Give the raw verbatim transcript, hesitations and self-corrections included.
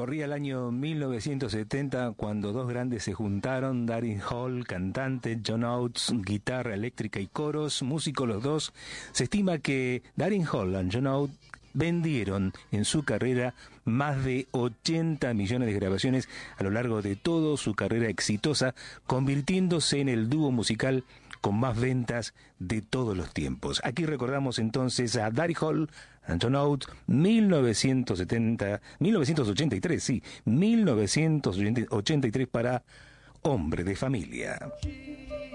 Corría el año mil novecientos setenta cuando dos grandes se juntaron, Darin Hall, cantante, John Oates, guitarra eléctrica y coros, músicos los dos. Se estima que Darin Hall y John Oates vendieron en su carrera más de ochenta millones de grabaciones a lo largo de toda su carrera exitosa, convirtiéndose en el dúo musical con más ventas de todos los tiempos. Aquí recordamos entonces a Darin Hall y John Oates, mil novecientos setenta, mil novecientos ochenta y tres, sí, mil novecientos ochenta y tres para Hombre de Familia.